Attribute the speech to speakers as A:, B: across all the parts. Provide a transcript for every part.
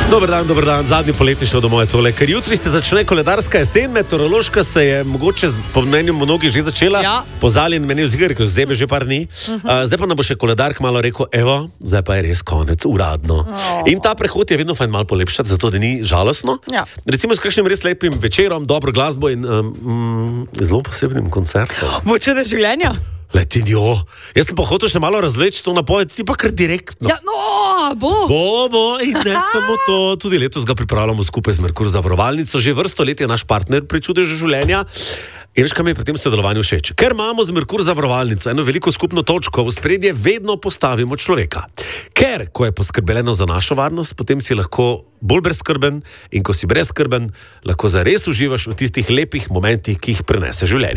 A: Dober dan, zadnji poletni šel domov je tole, ker jutri se začne koledarska jesen, meteorološka se je mogoče po mnenju mnogih že začela, pozali in meni vzigari, ko zebe že par dni, zdaj pa nam bo še koledar malo rekel, evo, zdaj pa je res konec, uradno. In ta prehod je vedno fajn malo polepšati, zato da ni žalostno. Recimo s kakšnim res lepim večerom, dobro glasbo in zelo posebnim koncertom.
B: Bo čudo življenja?
A: Letinjo, jaz sem pa hotel še malo razvleči to napoved, ti pa kar direktno.
B: Ja, no, bo.
A: In ne samo to, tudi letos ga pripravljamo skupaj z Merkur zavarovalnico, že vrsto let je naš partner pri čudežu življenja. In veš, kaj mi je pri tem sodelovanju všeč? Ker imamo z Merkur zavarovalnico eno veliko skupno točko, v spredje vedno postavimo človeka. Ker, ko je poskrbljeno za našo varnost, potem si lahko bolj brezskrben in ko si brezskrben, lahko zares uživaš v tistih lepih momentih, ki jih prinese življenje.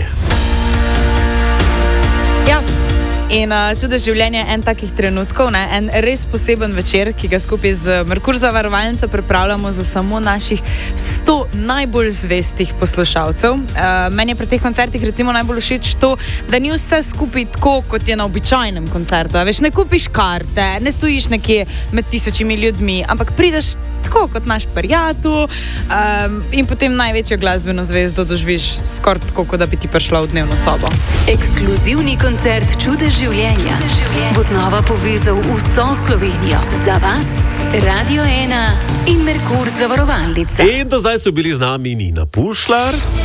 B: Ja, in čudež življenja je en takih trenutkov, en res poseben večer, ki ga skupaj z Merkur zavarovalnico pripravljamo za samo naših 100 najbolj zvestih poslušalcev. Meni je pri teh koncertih recimo najbolj všeč to, da ni vse skupaj tako, kot je na običajnem koncertu. Veš, ne kupiš karte, ne stojiš nekje med tisočimi ljudmi, ampak prideš tako kot naš prijatelj in potem največjo glasbeno zvezdo doživiš skoraj tako, kot da bi ti prišla v dnevno sobo.
C: Ekskluzivni koncert Čudež življenja bo znova povezal vso Slovenijo. Za vas Radio 1 in Merkur zavarovalnica.
A: In do zdaj so bili z nami Nina Pušlar,